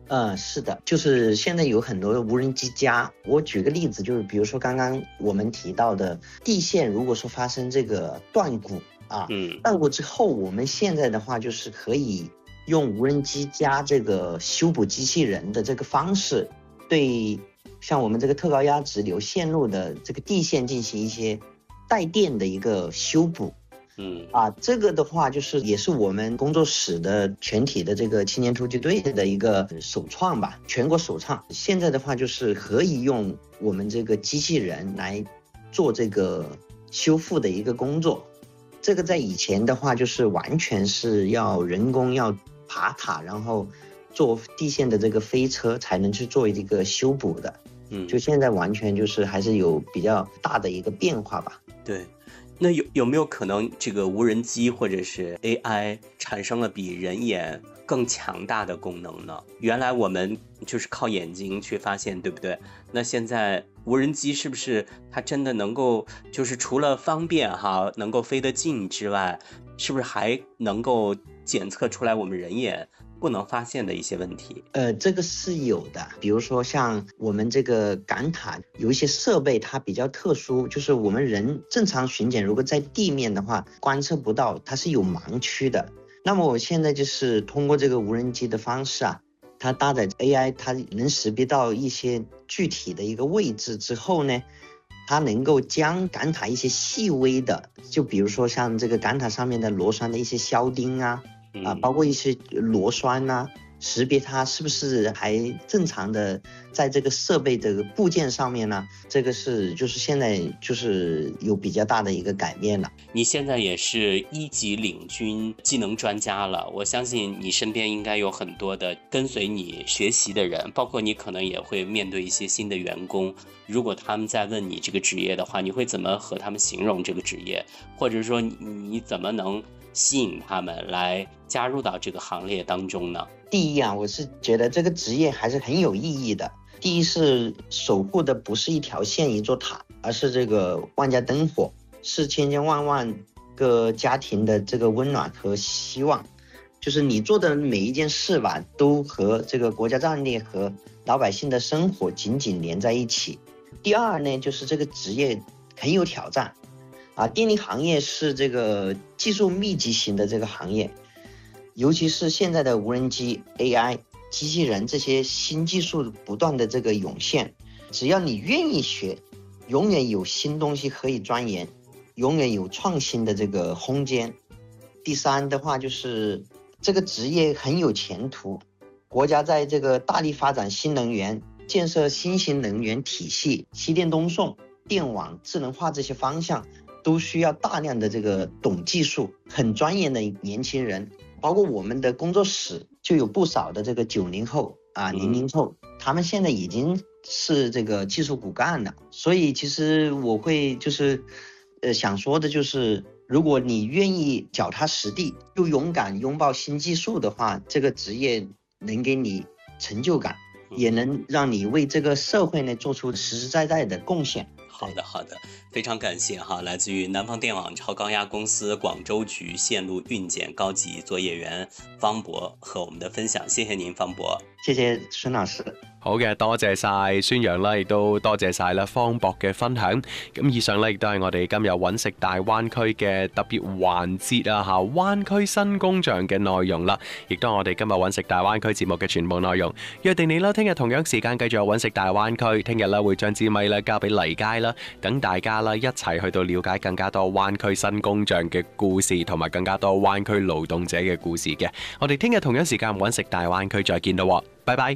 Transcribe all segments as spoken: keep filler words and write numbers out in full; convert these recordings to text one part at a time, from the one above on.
呃，是的，就是现在有很多无人机家。我举个例子，就是比如说刚刚我们提到的地线，如果说发生这个断骨啊， 嗯， 断骨之后，我们现在的话就是可以用无人机加这个修补机器人的这个方式，对像我们这个特高压直流线路的这个地线进行一些带电的一个修补。 嗯啊，这个的话就是也是我们工作室的全体的这个青年突击队的一个首创吧，全国首创。现在的话就是可以用我们这个机器人来做这个修复的一个工作。这个在以前的话就是完全是要人工要爬塔，然后坐地线的这个飞车才能去做一个修补的。 嗯， 就现在完全就是还是有比较大的一个变化吧。 对。那有有没有可能这个无人机或者是 A I 产生了比人眼更强大的功能呢？原来我们就是靠眼睛去发现，对不对？那现在无人机是不是它真的能够就是除了方便哈能够飞得近之外，是不是还能够检测出来我们人眼不能发现的一些问题？ 呃，这个是有的，比如说像我们这个赶塔有一些设备它比较特殊，就是我们人正常巡检如果在地面的话观测不到，它是有盲区的。那么我现在就是通过这个无人机的方式啊，它搭载 A I， 它能识别到一些具体的一个位置之后呢，它能够将赶塔一些细微的，就比如说像这个赶塔上面的螺栓的一些销钉啊，啊，包括一些螺栓呐、啊，识别它是不是还正常的在这个设备这个部件上面呢？这个是就是现在就是有比较大的一个改变了。 你现在也是一级领军技能专家了，我相信你身边应该有很多的跟随你学习的人，包括你可能也会面对一些新的员工。如果他们在问你这个职业的话，你会怎么和他们形容这个职业，或者说你你怎么能吸引他们来加入到这个行列当中呢？ 第一啊，我是觉得这个职业还是很有意义的。第一是守护的不是一条线一座塔，而是这个万家灯火，是千千万万个家庭的这个温暖和希望。就是你做的每一件事吧，都和这个国家战略和老百姓的生活紧紧连在一起。第二呢，就是这个职业很有挑战啊，电力行业是这个技术密集型的这个行业，尤其是现在的无人机、A I、机器人这些新技术不断的这个涌现，只要你愿意学，永远有新东西可以钻研，永远有创新的这个空间。第三的话就是这个职业很有前途，国家在这个大力发展新能源、建设新型能源体系、西电东送、电网、智能化这些方向，都需要大量的这个懂技术、很专业的年轻人。包括我们的工作室就有不少的这个九零后啊、零零后，他们现在已经是这个技术骨干了。所以其实我会就是呃想说的就是，如果你愿意脚踏实地，又勇敢拥抱新技术的话，这个职业能给你成就感，也能让你为这个社会呢做出实实在在的贡献。 好的好的，非常感谢哈，来自于南方电网超高压公司廣州局線路運檢高級作業員方博和我們的分享，謝謝您方博。 謝謝孫老師。 好嘅，多謝晒孫楊啦，亦都多謝晒啦方博嘅分享。咁以上咧，亦都係我哋今日揾食大灣區嘅特別環節啊嚇，灣區新工匠嘅內容啦，亦都係我哋今日揾食大灣區節目嘅全部內容。約定你啦，聽日同樣時間繼續揾食大灣區，聽日咧會將支咪咧交俾黎佳啦，等大家啦一齊去到了解更加多灣區新工匠嘅故事，同埋更加多灣區勞動者嘅故事嘅。我哋聽日同樣時間揾食大灣區再見啦，拜拜。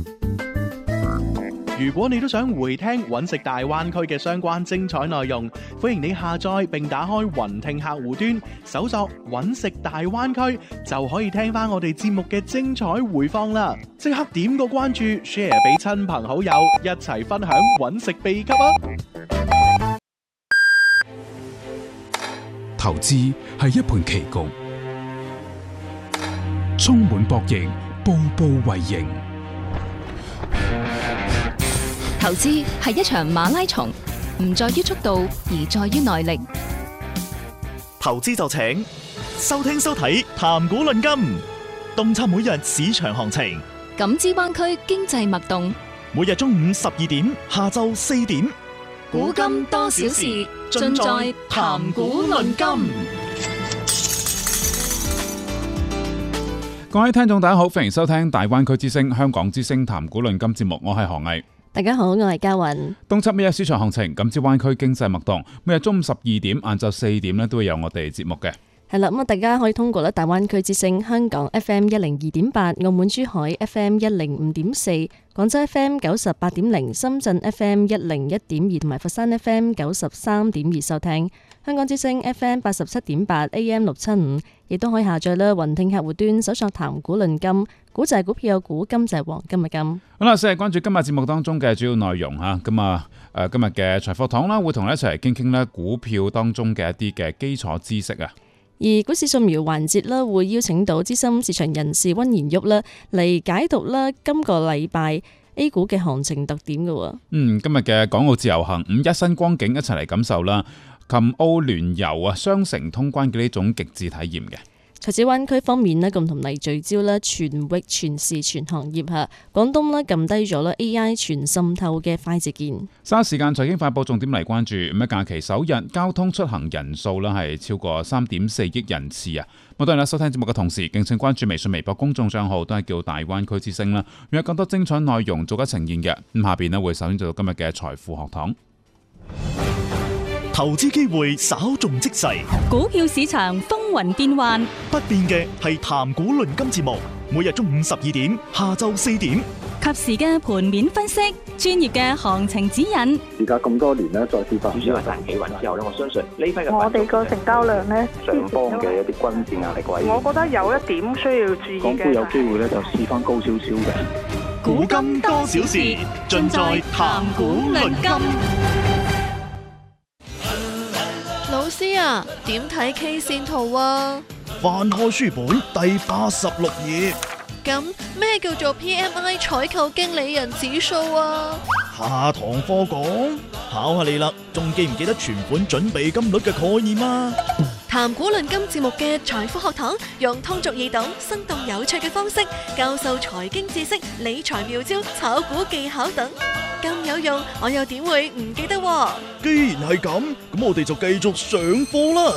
如果你都想回聽揾食大灣區嘅相關精彩內容，歡迎你下載並打開雲聽客戶端，搜索揾食大灣區，就可以聽翻我哋節目嘅精彩回放啦！即刻點個關注 ，share 俾親朋好友，一齊分享揾食秘笈啊！ 投資係一盤棋局，充滿博弈，步步為營。 投資係一場馬拉松，唔在於速度，而在於耐力。 投資就請收聽收睇談股論金，洞察每日市場行情， 感知灣區經濟脈動， 每日中午十二點，下晝四點， 古今多少事，盡在談古論今。 各位聽眾大家好，歡迎收聽大灣區之聲香港之聲談古論今節目，我係何毅。 大家好，我係嘉韻。東輯每日市場行情，感知灣區經濟脈動，每日中午十二點、晏晝四點咧都會有我哋節目嘅。 係啦，咁啊，大家可以通過咧大灣區之聲香港 F M 一零二點八、澳門珠海 F M 一零五點四、廣州 F M 九十八點零、深圳 F M 一零一點二同埋佛山 F M 九十三點二收聽。香港之聲 F M 八十七點八 A M 六七五，亦都可以下載啦。雲聽客戶端搜索談古論今，古就係股票嘅股，今就係黃金嘅金。 好啦，先係關注今日節目當中嘅主要內容吓。咁啊，誒，今日嘅財貨堂啦，會同你一齊嚟傾傾咧股票當中嘅一啲嘅基礎知識啊。 而股市掃描環節啦，會邀請到資深市場人士温妍旭啦嚟解讀啦今個禮拜 A 股嘅行情特點嘅。 嗯，今日嘅港澳自由行五一新光景一齊嚟感受啦，琴澳聯遊啊，雙城通關嘅呢種極致體驗嘅。 財資灣區方面咧，共同嚟聚焦咧全域、全市、全行業嚇。廣東咧撳低咗咧 A I 全滲透嘅快捷鍵。 三時間財經快報重點嚟關注，咁啊假期首日交通出行人數咧係超過三點四億人次啊！咁當然啦，收聽節目嘅同時，敬請關注微信、微博公眾帳號，都係叫大灣區之聲啦。有更多精彩內容逐一呈現嘅。咁下邊咧會首先做到今日嘅財富學堂。 投資機會稍縱即逝， 股票市場風雲變幻， 不變嘅係談股論今節目，每日中午十二點，下晝四點， 及時嘅盤面分析，專業嘅行情指引。 而家咁多年咧，再次發展企穩之後咧，我相信呢批嘅我哋個成交量咧， 上方嘅一啲均線壓力位， 我覺得有一點需要注意嘅。 港股有機會咧，就試翻高少少嘅。 古今多少事，盡在談股論今。 老師啊，點睇 K 線圖啊？ 翻開書本第八十六頁。 咁咩叫做 P M I 採購經理人指數啊？ 下堂課講，考下你啦，仲記唔記得存款準備金率嘅概念啊？ 談股論今節目嘅財富學堂，用通俗易懂、生動有趣嘅方式教授財經知識、理財妙招、炒股技巧等，咁有用，我又點會唔記得？ 既然係咁，咁我哋就繼續上課啦。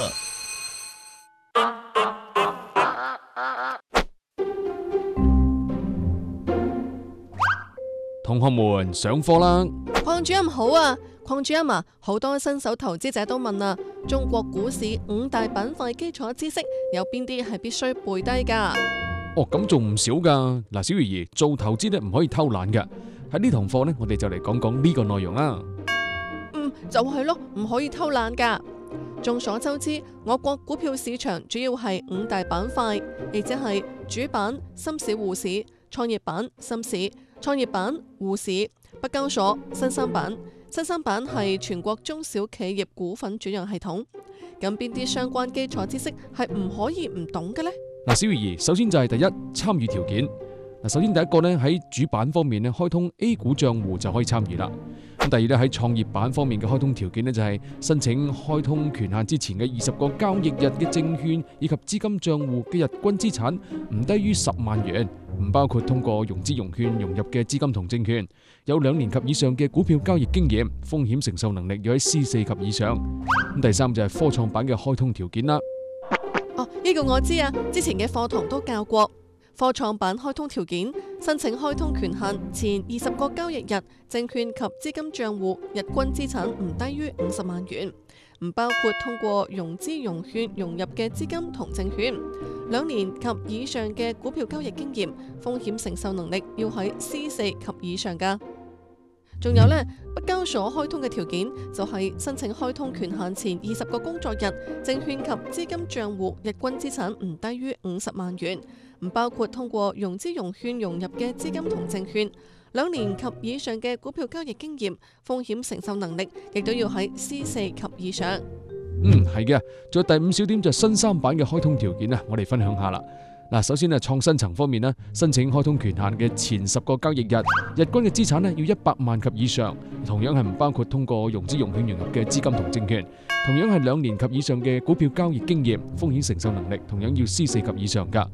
同學們上課啦！ 鄺主任好啊，鄺主任啊，好多新手投資者都問啊，中國股市五大板塊基礎知識有邊啲係必須背低噶？ 哦，咁仲唔少噶。嗱，小魚兒做投資咧唔可以偷懶嘅。喺呢堂課呢，我哋就嚟講講呢個內容啦。 嗯，就係咯，唔可以偷懶噶。眾所周知，我國股票市場主要係五大板塊，亦即係主板、深市、滬市、創業板、深市、創業板、滬市、北交所、新三板。新三板係全國中小企業股份轉讓系統。咁邊啲相關基礎知識係唔可以唔懂嘅呢？ 嗱，小魚兒，首先就係第一，參與條件。嗱，首先第一個呢，喺主板方面呢，開通 A 股賬戶就可以參與啦。咁第二呢，喺創業板方面嘅開通條件呢，就係申請開通權限之前嘅二十個交易日嘅證券以及資金賬戶嘅日均資產唔低於十萬元，唔包括通過融資融券融入嘅資金同證券，有兩年及以上嘅股票交易經驗，風險承受能力要喺 C 四及以上。咁第三就係科創板嘅開通條件啦。 哦，呢個我知啊，之前嘅課堂都教過。科創板開通條件：申請開通權限前二十個交易日，證券及資金賬戶日均資產唔低於五十萬元，唔包括通過融資融券融入嘅資金同證券，兩年及以上嘅股票交易經驗，風險承受能力要喺 C 四及以上噶。仲有呢，北交所開通嘅條件就係申請開通權限前二十個工作日，證券及資金賬戶日均資產唔低於五十萬元，唔包括通過融資融券融入嘅資金同證券，兩年及以上嘅股票交易經驗，風險承受能力亦都要喺 C 四及以上。 嗯，係嘅。仲有第五小點就係新三板嘅開通條件啊，我哋分享下啦。嗱，首先啊，創新層方面咧，申請開通權限嘅前十個交易日，日均嘅資產咧要一百萬及以上，同樣係唔包括通過融資融券融入嘅資金同證券，同樣係兩年及以上嘅股票交易經驗，風險承受能力同樣要 C 四及以上噶。而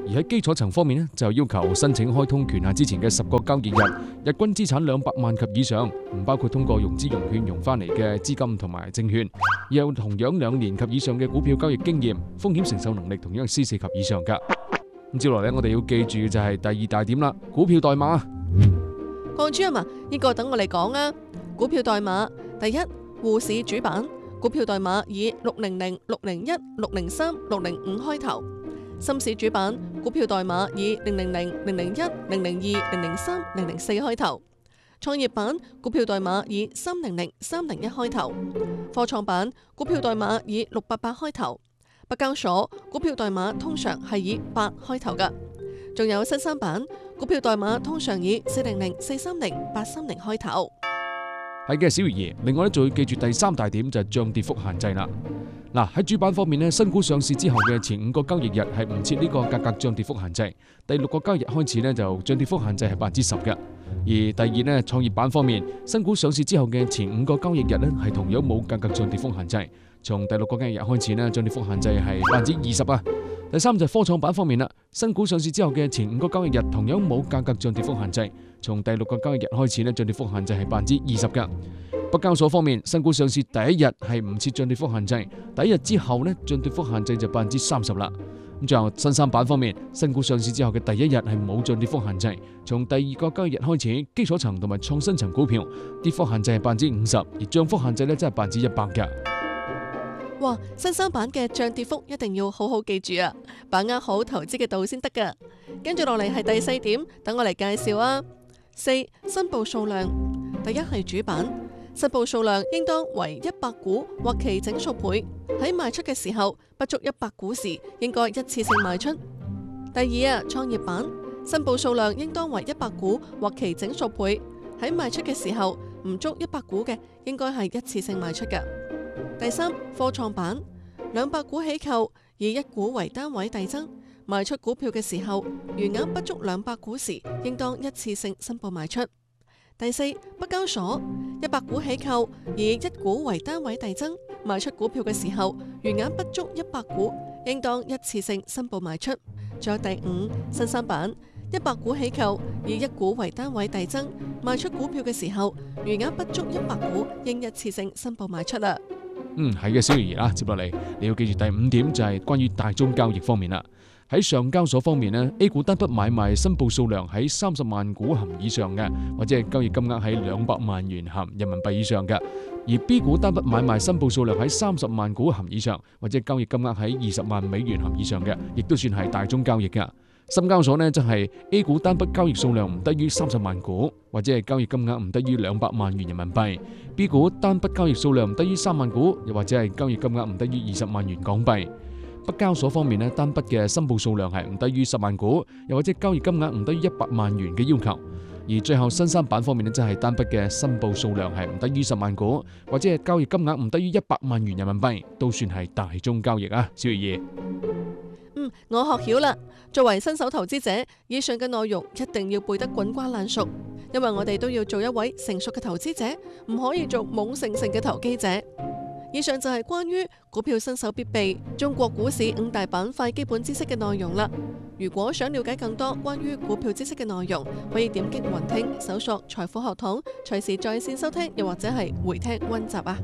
而喺基礎層方面呢，就要求申請開通權限之前嘅十個交易日，日均資產兩百萬及以上，唔包括通過融資融券融翻嚟嘅資金同埋證券，而有同樣兩年及以上嘅股票交易經驗，風險承受能力同樣係 C 四及以上噶。咁接落嚟我哋要記住嘅就係第二大點啦，股票代碼。 鄺主任啊，呢個等我嚟講啊。股票代碼第一，滬市主板股票代碼以六零零、六零一、六零三、六零五開頭；深市主板股票代碼以零零零、零零一、零零二、零零三、零零四開頭；創業板股票代碼以三零零、三零一開頭；科創板股票代碼以六八八開頭。北交所股票代碼通常係以八開頭㗎，仲有新三板股票代碼通常以四零零、四三零、八三零開頭。 係嘅，小魚兒。另外咧，就要記住第三大點就係漲跌幅限制啦。嗱，喺主板方面咧，新股上市之後嘅前五個交易日係唔設呢個價格漲跌幅限制，第六個交易日開始咧就漲跌幅限制係百分之十嘅。而第二咧，創業板方面，新股上市之後嘅前五個交易日咧係同樣冇價格漲跌幅限制。從第六個交易日開始呢，漲跌幅限制係百分之二十啊。第三就係科創板方面啦，新股上市之後嘅前五個交易日同樣冇價格漲跌幅限制。從第六個交易日開始呢，漲跌幅限制係百分之二十噶。北交所方面，新股上市第一日係唔設漲跌幅限制，第一日之後呢，漲跌幅限制就百分之三十啦。咁最後新三板方面，新股上市之後嘅第一日係冇漲跌幅限制，從第二個交易日開始，基礎層同埋創新層股票跌幅限制係百分之五十，而漲幅限制呢，真係百分之一百噶。 哇！新三板嘅漲跌幅一定要好好記住啊，把握好投資嘅度先得噶。跟住落嚟係第四點，等我嚟介紹啊。四、申報數量，第一係主板，申報數量應當為一百股或其整數倍。喺賣出嘅時候，不足一百股時，應該一次性賣出。第二啊，創業板，申報數量應當為一百股或其整數倍。喺賣出嘅時候，唔足一百股嘅，應該係一次性賣出嘅。第三，科創板兩百股起購，以一股為單位遞增，賣出股票嘅時候，餘額不足兩百股時，應當一次性申報賣出。第四，北交所一百股起購，以一股為單位遞增，賣出股票嘅時候，餘額不足一百股，應當一次性申報賣出。仲有第五，新三板一百股起購，以一股為單位遞增，賣出股票嘅時候，餘額不足一百股，應一次性申報賣出啦。 嗯，係嘅，小魚兒啦，接落嚟你要記住第五點就係關於大宗交易方面啦。喺上交所方面呢， A 股單筆買賣申報數量喺三十萬股含以上嘅，或者係交易金額喺兩百萬元含人民幣以上嘅；而 B 股單筆買賣申報數量喺三十萬股含以上，或者交易金額喺二十萬美元含以上嘅，亦都算係大宗交易㗎。深交所呢，就係 A 股單筆交易數量唔低於三十萬股，或者係交易金額唔低於兩百萬元人民幣 ；B 股單筆交易數量唔低於三萬股，又或者係交易金額唔低於二十萬元港幣。北交所方面呢，單筆嘅申報數量係唔低於十萬股，又或者交易金額唔低於一百萬元嘅要求。而最後新三板方面呢，即係單筆嘅申報數量係唔低於十萬股，或者係交易金額唔低於一百萬元人民幣，都算係大宗交易啊，小魚兒。 嗯，我學曉啦。作為新手投資者，以上嘅內容一定要背得滾瓜爛熟，因為我哋都要做一位成熟嘅投資者，唔可以做懵盛盛嘅投機者。以上就係關於股票新手必備中國股市五大板塊基本知識嘅內容啦。如果想了解更多關於股票知識嘅內容，可以點擊雲聽搜索財富學堂，隨時在線收聽，又或者係回聽溫習啊。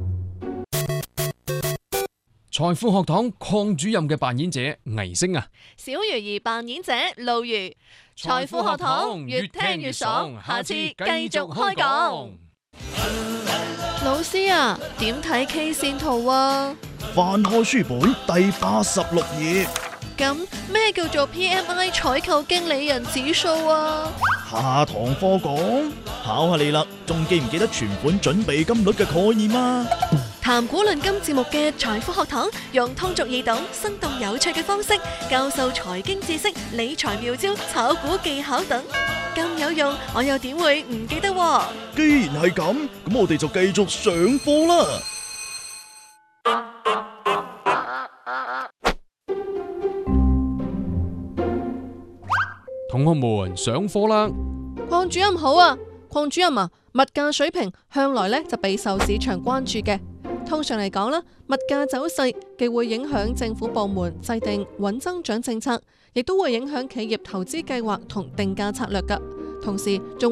財富學堂鄺主任嘅扮演者倪星啊， 小魚兒扮演者路如。財富學堂越聽越爽，下次繼續開講。老師啊，點睇 K 線圖啊？ 翻開書本第八十六頁。 咁咩叫做 P M I 採購經理人指數啊？ 下堂課講，考下你啦，仲記唔記得存款準備金率嘅概念啊？ 談股論金節目嘅財富學堂，用通俗易懂、生動有趣嘅方式教授財經知識、理財妙招、炒股技巧等，咁有用，我又點會唔記得？ 既然係咁，咁我哋就繼續上課啦。 同學們上課啦！ 鄺主任好啊，鄺主任啊，物價水平向來咧就備受市場關注嘅。 通常嚟講啦，物價走勢既會影響政府部門制定穩增長政策，亦都會影響企業投資計劃同定價策略㗎。同時仲